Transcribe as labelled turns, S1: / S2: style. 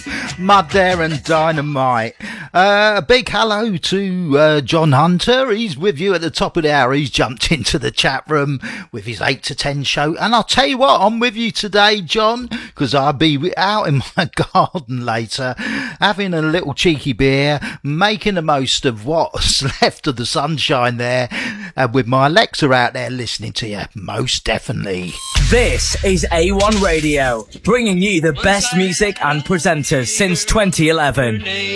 S1: Mud there and Dynamite. A big hello to John Hunter. He's with you at the top of the hour. He's jumped into the chat room with his 8 to 10 show. And I'll tell you what, I'm with you today, John, because I'll be out in my garden later, having a little cheeky beer, making the most of what's left of the sunshine there, with my Alexa out there listening to you. Most definitely.
S2: This is A1 Radio, bringing you the best music and presenters since 2011.